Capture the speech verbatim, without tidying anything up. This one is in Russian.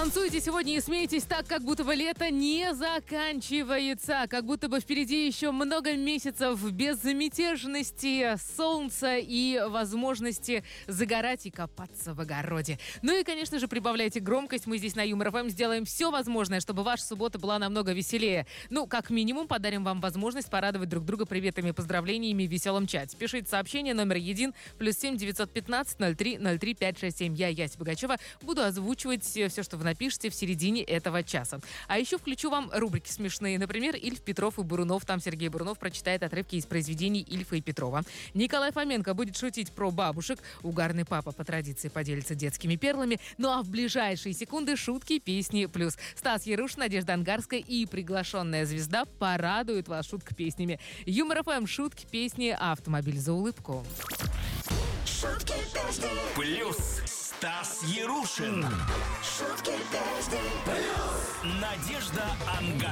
Танцуйте сегодня и смейтесь так, как будто бы лето не заканчивается, как будто бы впереди еще много месяцев безмятежности, солнца и возможности загорать и копаться в огороде. Ну и, конечно же, прибавляйте громкость. Мы здесь на Юмор ФМ сделаем все возможное, чтобы ваша суббота была намного веселее. Ну, как минимум, подарим вам возможность порадовать друг друга приветами и поздравлениями в веселом чате. Пишите сообщение номер один плюс семь девятьсот пятнадцать ноль три ноль три пять шесть семь. Я, Яся Богачева, буду озвучивать все, что вы напишите в середине этого часа. А еще включу вам рубрики смешные. Например, Ильф, Петров и Бурунов. Там Сергей Бурунов прочитает отрывки из произведений Ильфа и Петрова. Николай Фоменко будет шутить про бабушек. Угарный папа по традиции поделится детскими перлами. Ну а в ближайшие секунды шутки, песни плюс. Стас Яруш, Надежда Ангарская и приглашенная звезда порадуют вас шутка-песнями. Юмор ФМ, шутки, песни, автомобиль за улыбку. Шутки, песни. Плюс Стас Ярушин. Шутки, песни. Надежда Ангарская.